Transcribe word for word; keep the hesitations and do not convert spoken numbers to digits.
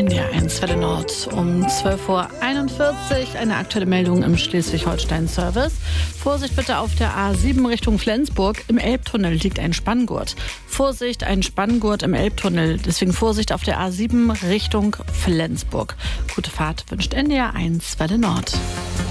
N D R eins Welle Nord um zwölf Uhr einundvierzig. Eine aktuelle Meldung im Schleswig-Holstein-Service. Vorsicht bitte auf der A sieben Richtung Flensburg. Im Elbtunnel liegt ein Spanngurt. Vorsicht, ein Spanngurt im Elbtunnel. Deswegen Vorsicht auf der A sieben Richtung Flensburg. Gute Fahrt wünscht N D R eins Welle Nord.